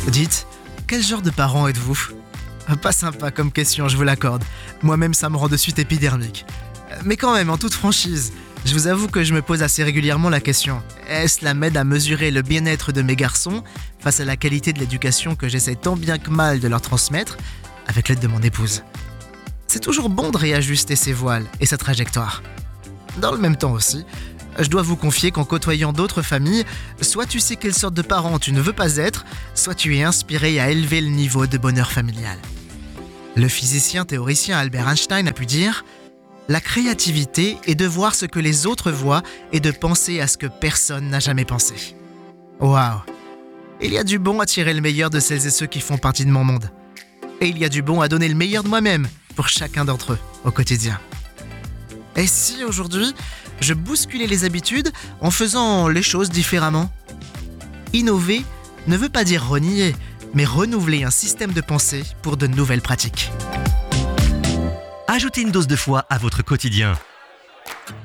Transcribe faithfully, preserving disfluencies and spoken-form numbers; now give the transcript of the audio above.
Dites, quel genre de parent êtes-vous ? Pas sympa comme question, je vous l'accorde. Moi-même, ça me rend de suite épidermique. Mais quand même, en toute franchise, je vous avoue que je me pose assez régulièrement la question. Est-ce la m'aide à mesurer le bien-être de mes garçons face à la qualité de l'éducation que j'essaie tant bien que mal de leur transmettre avec l'aide de mon épouse ? C'est toujours bon de réajuster ses voiles et sa trajectoire. Dans le même temps aussi, je dois vous confier qu'en côtoyant d'autres familles, soit tu sais quelle sorte de parent tu ne veux pas être, soit tu es inspiré à élever le niveau de bonheur familial. Le physicien théoricien Albert Einstein a pu dire « La créativité est de voir ce que les autres voient et de penser à ce que personne n'a jamais pensé. » Waouh ! Il y a du bon à tirer le meilleur de celles et ceux qui font partie de mon monde. Et il y a du bon à donner le meilleur de moi-même pour chacun d'entre eux au quotidien. Et si aujourd'hui, je bousculais les habitudes en faisant les choses différemment ? Innover ne veut pas dire renier, mais renouveler un système de pensée pour de nouvelles pratiques. Ajoutez une dose de foi à votre quotidien